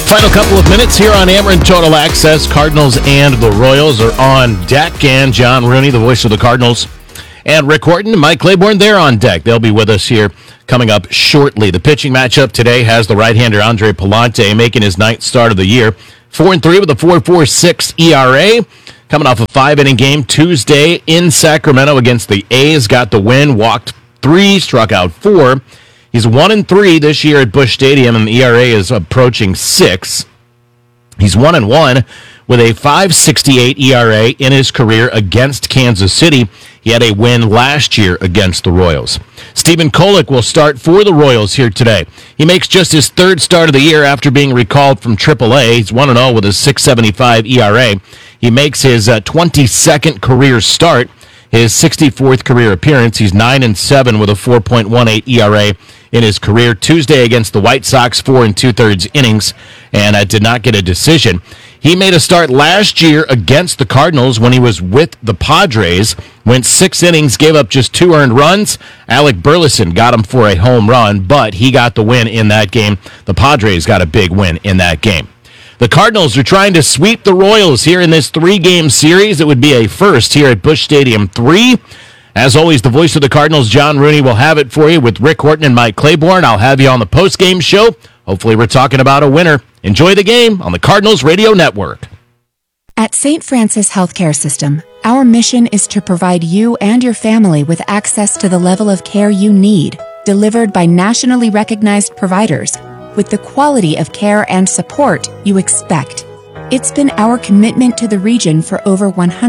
Final couple of minutes here on Ameren Total Access. Cardinals and the Royals are on deck, and John Rooney, the voice of the Cardinals, and Rick Horton and Mike Claiborne, they're on deck. They'll be with us here coming up shortly. The pitching matchup today has the right-hander Andre Pallante making his ninth start of the year. 4-3 with a 4.46 ERA. Coming off a 5-inning game Tuesday in Sacramento against the A's. Got the win, walked 3, struck out 4. He's 1-3 this year at Busch Stadium, and the ERA is approaching 6. He's 1-1 with a 5.68 ERA in his career against Kansas City. He had a win last year against the Royals. Stephen Kolek will start for the Royals here today. He makes just his third start of the year after being recalled from AAA. He's 1-0 with a 6.75 ERA. He makes his 22nd career start, his 64th career appearance. He's 9-7 with a 4.18 ERA in his career. Tuesday against the White Sox, 4 2/3 innings, and did not get a decision. He made a start last year against the Cardinals when he was with the Padres. Went 6 innings, gave up just 2 earned runs. Alec Burleson got him for a home run, but he got the win in that game. The Padres got a big win in that game. The Cardinals are trying to sweep the Royals here in this 3-game series. It would be a first here at Busch Stadium 3. As always, the voice of the Cardinals, John Rooney, will have it for you with Rick Horton and Mike Claiborne. I'll have you on the post-game show. Hopefully we're talking about a winner. Enjoy the game on the Cardinals Radio Network. At St. Francis Healthcare System, our mission is to provide you and your family with access to the level of care you need, delivered by nationally recognized providers, with the quality of care and support you expect. It's been our commitment to the region for over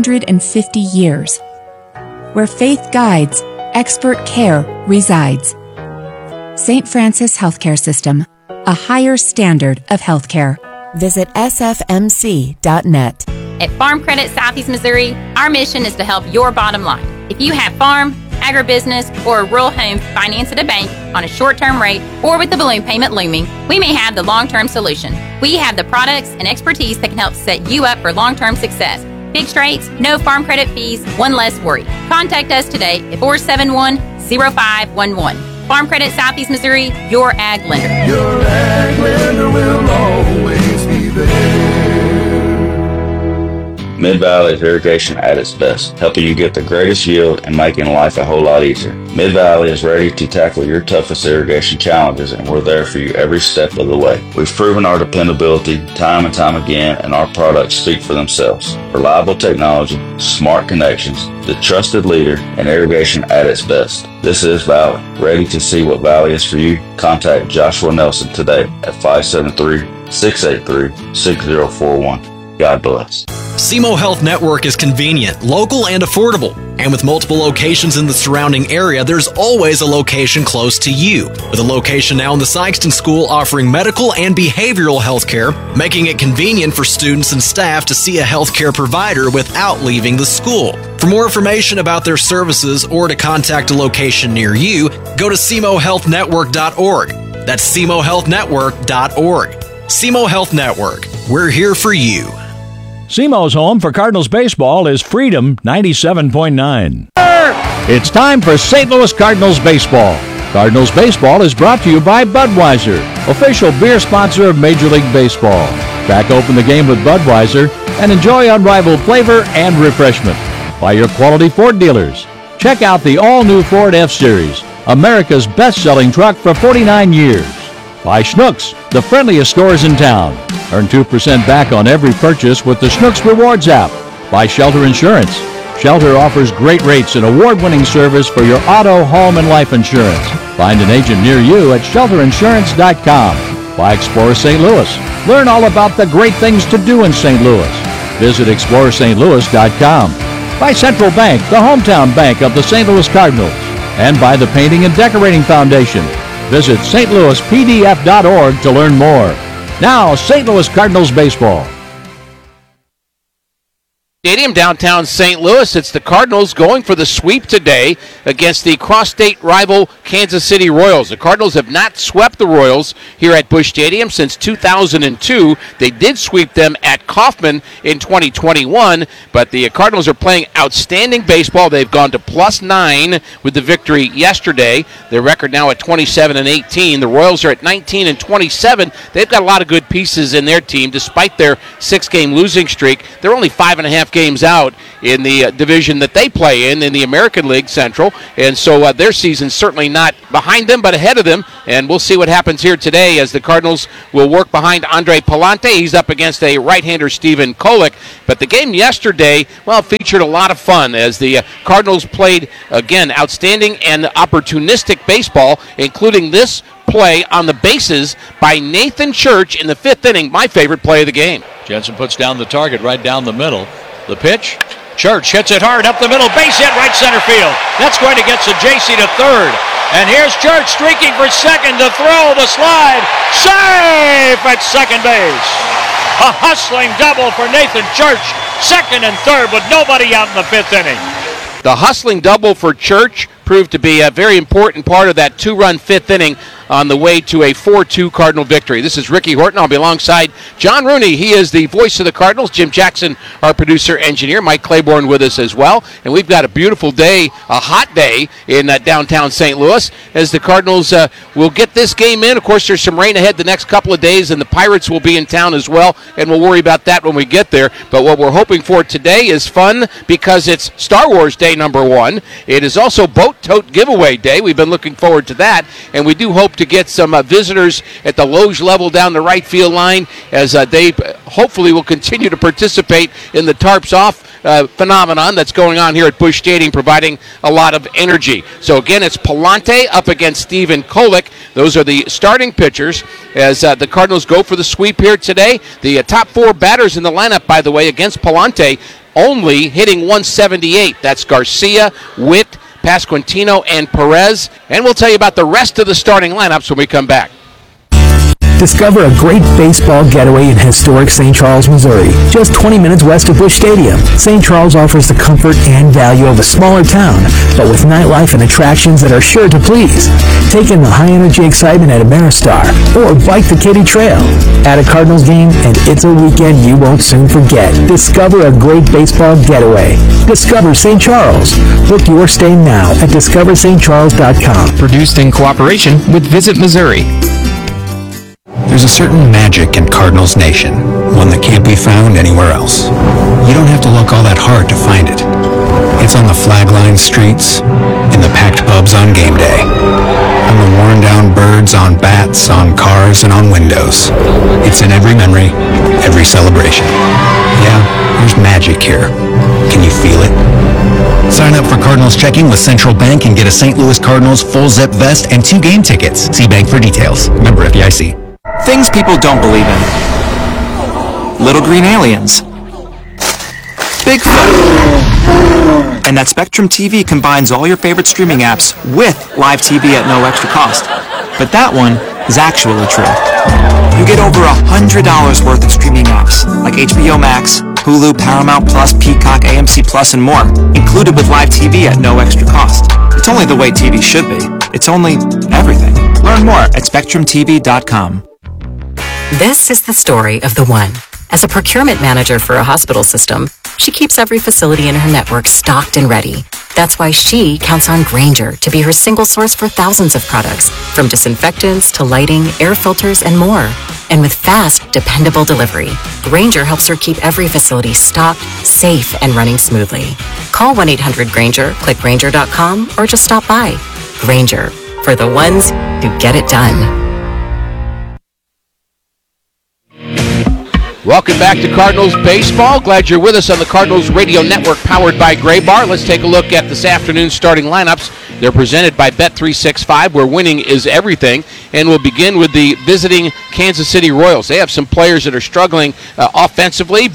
150 years. Where faith guides, expert care resides. St. Francis Healthcare System, a higher standard of healthcare. Visit sfmc.net. At Farm Credit Southeast Missouri, our mission is to help your bottom line. If you have farm, agribusiness, or a rural home financed at a bank on a short-term rate or with the balloon payment looming, we may have the long-term solution. We have the products and expertise that can help set you up for long-term success. Fixed rates, no farm credit fees, one less worry. Contact us today at 471-0511. Farm Credit Southeast Missouri, your ag lender. Your ag lender will always be there. Mid-Valley is irrigation at its best, helping you get the greatest yield and making life a whole lot easier. Mid-Valley is ready to tackle your toughest irrigation challenges, and we're there for you every step of the way. We've proven our dependability time and time again, and our products speak for themselves. Reliable technology, smart connections, the trusted leader in irrigation at its best. This is Valley. Ready to see what Valley is for you? Contact Joshua Nelson today at 573-683-6041. God bless. SEMO Health Network is convenient, local, and affordable. And with multiple locations in the surrounding area, there's always a location close to you. With a location now in the Sykeston School offering medical and behavioral health care, making it convenient for students and staff to see a healthcare provider without leaving the school. For more information about their services or to contact a location near you, go to SEMOHealthNetwork.org. That's SEMOHealthNetwork.org. SEMO Health Network. We're here for you. SEMO's home for Cardinals baseball is Freedom 97.9. It's time for St. Louis Cardinals baseball. Cardinals baseball is brought to you by Budweiser, official beer sponsor of Major League Baseball. Crack open the game with Budweiser and enjoy unrivaled flavor and refreshment. By your quality Ford dealers. Check out the all-new Ford F-Series, America's best-selling truck for 49 years. By Schnucks, the friendliest stores in town. Earn 2% back on every purchase with the Schnucks Rewards app. By Shelter Insurance. Shelter offers great rates and award-winning service for your auto, home, and life insurance. Find an agent near you at shelterinsurance.com. By Explorer St. Louis. Learn all about the great things to do in St. Louis. Visit explorerstlouis.com. By Central Bank, the hometown bank of the St. Louis Cardinals. And by the Painting and Decorating Foundation. Visit stlouispdf.org to learn more. Now, St. Louis Cardinals baseball. Stadium, downtown St. Louis. It's the Cardinals going for the sweep today against the cross-state rival Kansas City Royals. The Cardinals have not swept the Royals here at Busch Stadium since 2002. They did sweep them at Kauffman in 2021, but the Cardinals are playing outstanding baseball. They've gone to +9 with the victory yesterday. Their record now at 27-18. The Royals are at 19-27. They've got a lot of good pieces in their team. Despite their 6-game losing streak, they're only 5.5 games out in the division that they play in the American League Central, and so their season's certainly not behind them but ahead of them, and we'll see what happens here today as the Cardinals will work behind Andre Palante. He's up against a right-hander, Stephen Kolek. But the game yesterday, well, featured a lot of fun as the Cardinals played, again, outstanding and opportunistic baseball, including this play on the bases by Nathan Church in the 5th inning, my favorite play of the game. Jensen puts down the target right down the middle. The pitch, Church hits it hard up the middle, base hit right center field. That's going to get JC to third. And here's Church streaking for second to throw the slide. Safe at second base. A hustling double for Nathan Church, second and third with nobody out in the 5th inning. The hustling double for Church proved to be a very important part of that 2-run 5th inning on the way to a 4-2 Cardinal victory. This is Ricky Horton. I'll be alongside John Rooney. He is the voice of the Cardinals. Jim Jackson, our producer engineer. Mike Claiborne with us as well. And we've got a beautiful day, a hot day in downtown St. Louis as the Cardinals will get this game in. Of course, there's some rain ahead the next couple of days, and the Pirates will be in town as well, and we'll worry about that when we get there. But what we're hoping for today is fun because it's Star Wars Day #1. It is also Boat Tote Giveaway Day. We've been looking forward to that, and we do hope to get some visitors at the Loge level down the right field line as they hopefully will continue to participate in the Tarps Off phenomenon that's going on here at Busch Stadium, providing a lot of energy. So again, it's Palante up against Stephen Kolek. Those are the starting pitchers as the Cardinals go for the sweep here today. The top 4 batters in the lineup, by the way, against Palante, only hitting 178. That's Garcia, Witt, Pasquantino, and Perez. And we'll tell you about the rest of the starting lineups when we come back. Discover a great baseball getaway in historic St. Charles, Missouri, just 20 minutes west of Busch Stadium. St. Charles offers the comfort and value of a smaller town, but with nightlife and attractions that are sure to please. Take in the high-energy excitement at Ameristar, or bike the Kitty Trail. At a Cardinals game, and it's a weekend you won't soon forget. Discover a great baseball getaway. Discover St. Charles. Book your stay now at discoverstcharles.com. Produced in cooperation with Visit Missouri. There's a certain magic in Cardinals Nation, one that can't be found anywhere else. You don't have to look all that hard to find it. It's on the flag-lined streets, in the packed pubs on game day, on the worn-down birds on bats, on cars, and on windows. It's in every memory, every celebration. Yeah, there's magic here. Can you feel it? Sign up for Cardinals checking with Central Bank and get a St. Louis Cardinals full zip vest and 2 game tickets. See Bank for details. Member FDIC. Things people don't believe in. Little green aliens. Bigfoot. And that Spectrum TV combines all your favorite streaming apps with live TV at no extra cost. But that one is actually true. You get over $100 worth of streaming apps like HBO Max, Hulu, Paramount Plus, Peacock, AMC Plus, and more, included with live TV at no extra cost. It's only the way TV should be. It's only everything. Learn more at SpectrumTV.com. This is the story of the one. As a procurement manager for a hospital system, she keeps every facility in her network stocked and ready. That's why she counts on Grainger to be her single source for thousands of products, from disinfectants to lighting, air filters, and more. And with fast, dependable delivery, Grainger helps her keep every facility stocked, safe, and running smoothly. Call 1-800-GRAINGER, click Grainger.com, or just stop by. Grainger, for the ones who get it done. Welcome back to Cardinals Baseball. Glad you're with us on the Cardinals Radio Network powered by Gray Bar. Let's take a look at this afternoon's starting lineups. They're presented by Bet365, where winning is everything. And we'll begin with the visiting Kansas City Royals. They have some players that are struggling offensively, but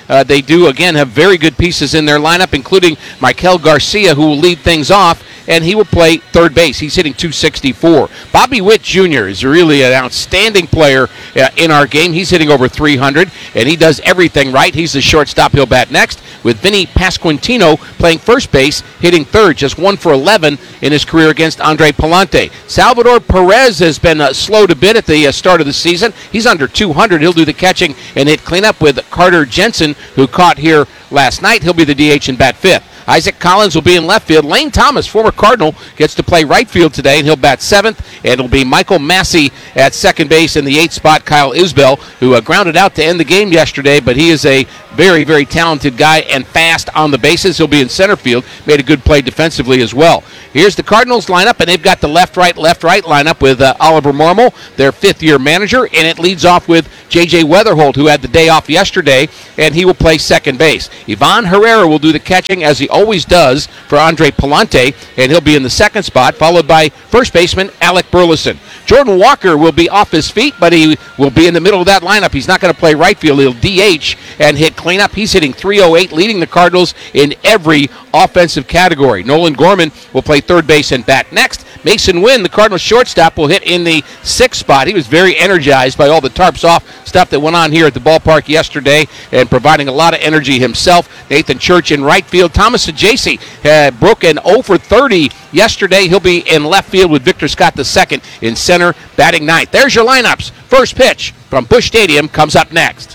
They do, again, have very good pieces in their lineup, including Michael Garcia, who will lead things off, and he will play third base. He's hitting .264. Bobby Witt Jr. is really an outstanding player in our game. He's hitting over .300, and he does everything right. He's the shortstop. He'll bat next, with Vinny Pasquantino playing first base, hitting third, just 1 for 11 in his career against Andre Palante. Salvador Perez has been slowed a bit at the start of the season. He's under .200. He'll do the catching and hit cleanup with Carter Jensen, who caught here last night. He'll be the DH and bat fifth. Isaac Collins will be in left field. Lane Thomas, former Cardinal, gets to play right field today, and he'll bat seventh. And it'll be Michael Massey at second base. In the eighth spot, Kyle Isbell, who grounded out to end the game yesterday, but he is a very, very talented guy and fast on the bases. He'll be in center field. Made a good play defensively as well. Here's the Cardinals lineup, and they've got the left-right lineup with Oliver Marmol, their fifth-year manager, and it leads off with J.J. Weatherholt, who had the day off yesterday, and he will play second base. Ivan Herrera will do the catching, as he always does, for Andre Palante, and he'll be in the second spot, followed by first baseman Alec Burleson. Jordan Walker will be off his feet, but he will be in the middle of that lineup. He's not going to play right field. He'll DH and hit cleanup. He's hitting .308, leading the Cardinals in every offensive category. Nolan Gorman will play third base and bat next. Mason Wynn, the Cardinals shortstop, will hit in the sixth spot. He was very energized by all the tarps off stuff that went on here at the ballpark yesterday and providing a lot of energy himself. Nathan Church in right field. Thomas Ajaysi had broken 0 for 30 yesterday. He'll be in left field with Victor Scott II in center, batting ninth. There's your lineups. First pitch from Busch Stadium comes up next.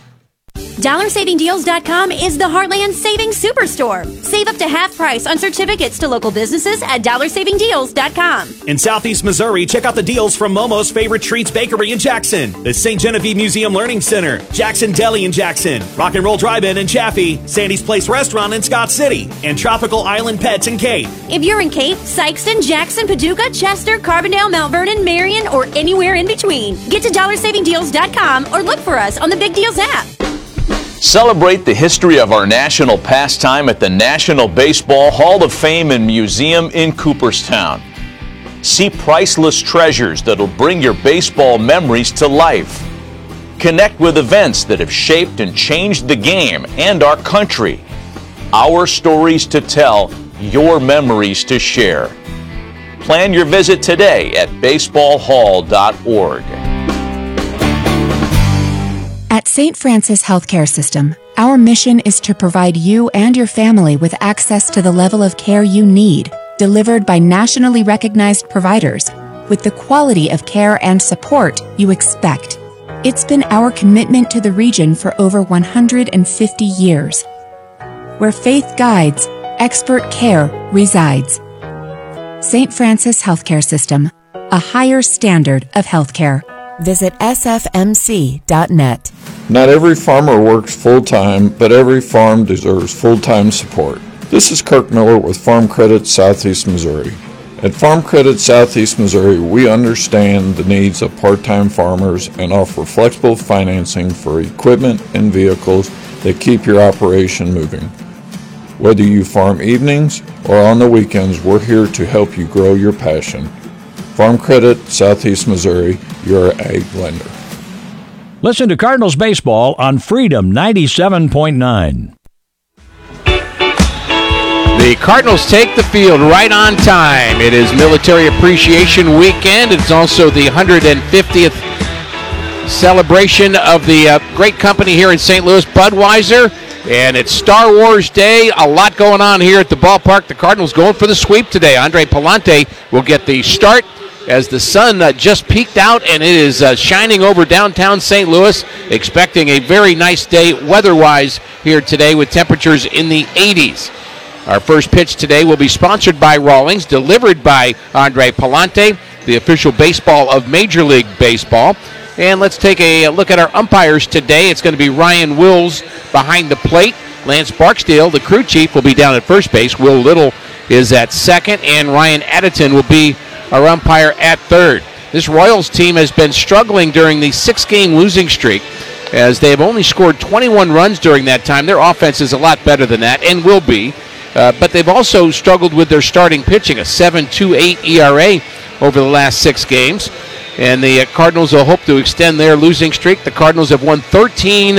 DollarSavingDeals.com is the Heartland Savings Superstore. Save up to half price on certificates to local businesses at DollarSavingDeals.com. In Southeast Missouri, check out the deals from Momo's Favorite Treats Bakery in Jackson, the St. Genevieve Museum Learning Center, Jackson Deli in Jackson, Rock and Roll Drive-In in Chaffee, Sandy's Place Restaurant in Scott City, and Tropical Island Pets in Cape. If you're in Cape, Sykeston, Jackson, Paducah, Chester, Carbondale, Mount Vernon, Marion, or anywhere in between, get to DollarSavingDeals.com or look for us on the Big Deals app. Celebrate the history of our national pastime at the National Baseball Hall of Fame and Museum in Cooperstown. See priceless treasures that'll bring your baseball memories to life. Connect with events that have shaped and changed the game and our country. Our stories to tell, your memories to share. Plan your visit today at baseballhall.org. At St. Francis Healthcare System, our mission is to provide you and your family with access to the level of care you need, delivered by nationally recognized providers, with the quality of care and support you expect. It's been our commitment to the region for over 150 years. Where faith guides, expert care resides. St. Francis Healthcare System, a higher standard of healthcare. Visit sfmc.net. Not every farmer works full-time, but every farm deserves full-time support. This is Kirk Miller with Farm Credit Southeast Missouri. At Farm Credit Southeast Missouri, we understand the needs of part-time farmers and offer flexible financing for equipment and vehicles that keep your operation moving. Whether you farm evenings or on the weekends, we're here to help you grow your passion. Farm Credit Southeast Missouri, your ag lender. Listen to Cardinals baseball on Freedom 97.9. The Cardinals take the field right on time. It is Military Appreciation Weekend. It's also the 150th celebration of the great company here in St. Louis, Budweiser. And it's Star Wars Day. A lot going on here at the ballpark. The Cardinals going for the sweep today. Andre Palante will get the start as the sun just peaked out, and it is shining over downtown St. Louis. Expecting a very nice day weather-wise here today with temperatures in the 80s. Our first pitch today will be sponsored by Rawlings, delivered by Andre Palante, the official baseball of Major League Baseball. And let's take a look at our umpires today. It's going to be Ryan Wills behind the plate. Lance Barksdale, the crew chief, will be down at first base. Will Little is at second, and Ryan Addison will be our umpire at third. This Royals team has been struggling during the 6-game losing streak, as they have only scored 21 runs during that time. Their offense is a lot better than that, and will be. But they've also struggled with their starting pitching, a 7.28 ERA over the last 6 games. And the Cardinals will hope to extend their losing streak. The Cardinals have won 13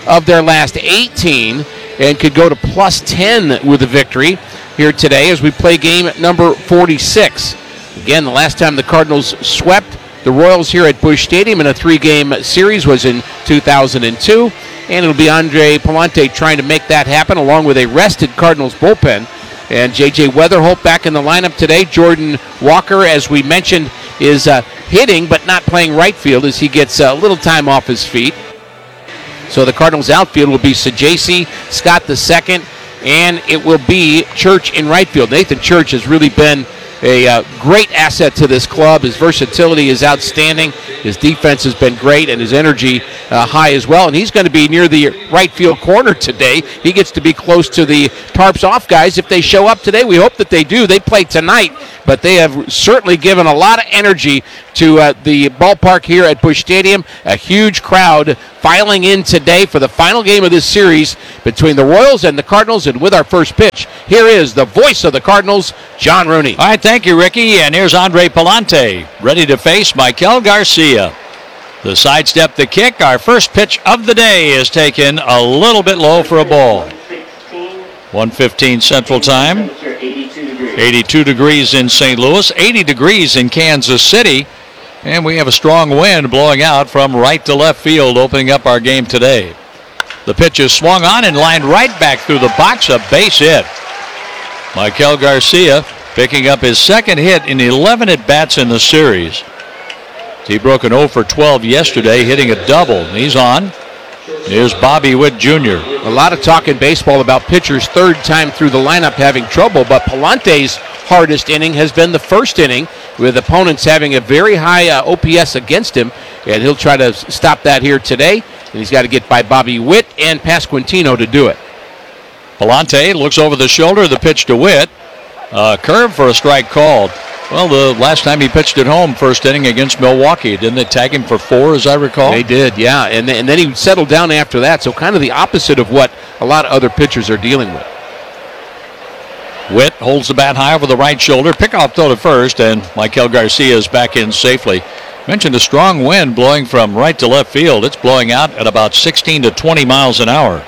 of their last 18 and could go to plus 10 with a victory here today as we play game number 46. Again, the last time the Cardinals swept the Royals here at Busch Stadium in a 3-game series was in 2002, and it'll be Andre Palante trying to make that happen along with a rested Cardinals bullpen. And J.J. Weatherholt back in the lineup today. Jordan Walker, as we mentioned, is hitting but not playing right field as he gets a little time off his feet. So the Cardinals outfield will be Sajaci, Scott II, and it will be Church in right field. Nathan Church has really been a great asset to this club. His versatility is outstanding. His defense has been great, and his energy high as well. And he's going to be near the right field corner today. He gets to be close to the tarps off guys if they show up today. We hope that they do. They play tonight, but they have certainly given a lot of energy to the ballpark here at Busch Stadium. A huge crowd filing in today for the final game of this series between the Royals and the Cardinals. And with our first pitch, here is the voice of the Cardinals, John Rooney. All right, thank you, Ricky. And here's Andre Palante, ready to face Maikel Garcia. The sidestep, the kick. Our first pitch of the day is taken a little bit low for a ball. 1:15 Central Time. 82 degrees in St. Louis, 80 degrees in Kansas City. And we have a strong wind blowing out from right to left field, opening up our game today. The pitch is swung on and lined right back through the box, a base hit. Maikel Garcia picking up his second hit in 11 at-bats in the series. He broke an 0 for 12 yesterday, hitting a double. He's on. Here's Bobby Witt Jr. A lot of talk in baseball about pitchers third time through the lineup having trouble, but Palante's hardest inning has been the first inning, with opponents having a very high OPS against him, and he'll try to stop that here today. And he's got to get by Bobby Witt and Pasquantino to do it. Palante looks over the shoulder, the pitch to Witt. Curve for a strike called. Well, the last time he pitched at home, first inning against Milwaukee, didn't they tag him for 4, as I recall? They did, yeah, and then he settled down after that, so kind of the opposite of what a lot of other pitchers are dealing with. Witt holds the bat high over the right shoulder. Pickoff throw to first, and Maikel Garcia is back in safely. Mentioned a strong wind blowing from right to left field. It's blowing out at about 16 to 20 miles an hour.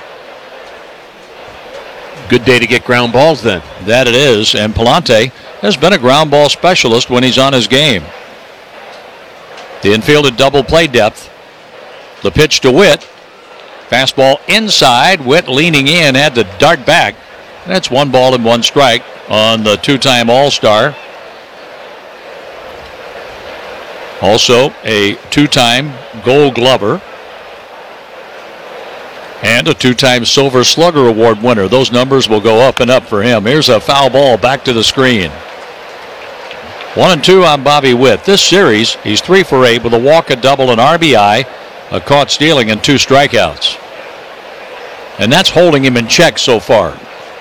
Good day to get ground balls then. That it is, and Palante has been a ground ball specialist when he's on his game. The infield at double play depth. The pitch to Witt. Fastball inside. Witt leaning in, had to dart back. That's 1 ball and 1 strike on the two-time All-Star. Also a 2-time Gold Glover and a 2-time Silver Slugger Award winner. Those numbers will go up and up for him. Here's a foul ball back to the screen. 1-2 on Bobby Witt. This series, he's 3 for 8 with a walk, a double, an RBI, a caught stealing, and 2 strikeouts. And that's holding him in check so far.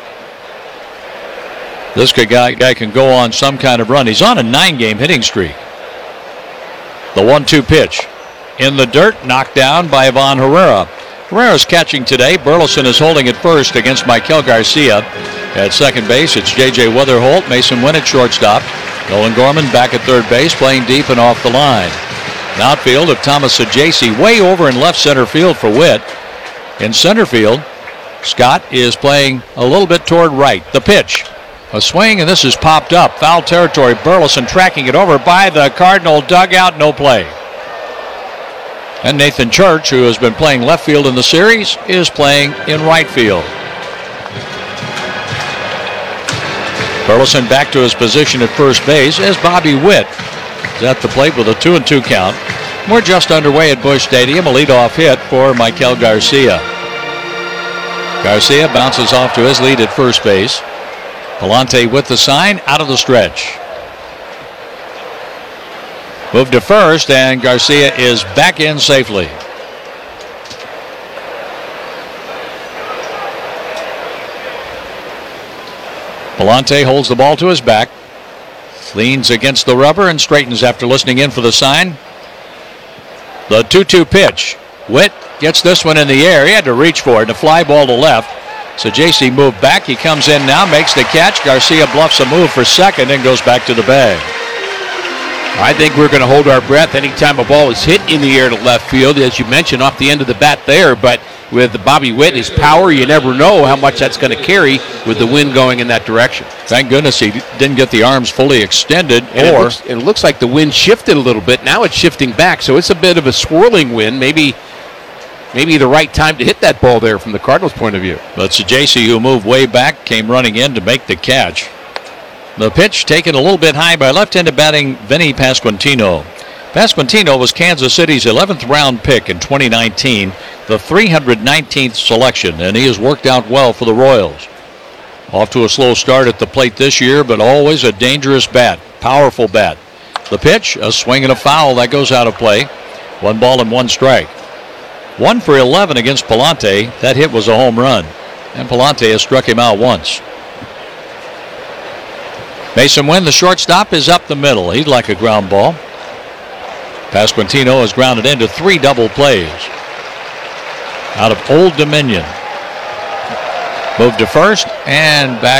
This guy can go on some kind of run. He's on a 9-game hitting streak. The 1-2 pitch. In the dirt, knocked down by Ivan Herrera. Herrera's catching today. Burleson is holding at first against Maikel Garcia. At second base, it's J.J. Weatherholt. Mason Wynn at shortstop. Nolan Gorman back at third base, playing deep and off the line. An outfield of Thomas Sajaci way over in left center field for Witt. In center field, Scott is playing a little bit toward right. The pitch. A swing, and this is popped up. Foul territory. Burleson tracking it over by the Cardinal dugout. No play. And Nathan Church, who has been playing left field in the series, is playing in right field. Burleson back to his position at first base as Bobby Witt is at the plate with a 2-2 count. We're just underway at Busch Stadium. A leadoff hit for Maikel Garcia. Garcia bounces off to his lead at first base. Palante with the sign, out of the stretch. Move to first, and Garcia is back in safely. Palante holds the ball to his back, leans against the rubber, and straightens after listening in for the sign. The 2-2 pitch. Witt gets this one in the air. He had to reach for it, and a fly ball to left. So JC moved back. He comes in now, makes the catch. Garcia bluffs a move for second and goes back to the bag. I think we're going to hold our breath anytime a ball is hit in the air to left field, as you mentioned, off the end of the bat there. But with Bobby Witt and his power, you never know how much that's going to carry with the wind going in that direction. Thank goodness he didn't get the arms fully extended. And it looks like the wind shifted a little bit. Now it's shifting back, so it's a bit of a swirling wind. Maybe the right time to hit that ball there from the Cardinals' point of view. But Sajaci, who moved way back, came running in to make the catch. The pitch taken a little bit high by left-handed batting Vinny Pasquantino. Pasquantino was Kansas City's 11th round pick in 2019, the 319th selection, and he has worked out well for the Royals. Off to a slow start at the plate this year, but always a dangerous bat, powerful bat. The pitch, a swing and a foul, that goes out of play. 1 ball and 1 strike. 1 for 11 against Palante. That hit was a home run, and Palante has struck him out once. Mason Wynn, the shortstop, is up the middle. He'd like a ground ball. Pasquantino has grounded into 3 double plays. Out of Old Dominion. Moved to first and back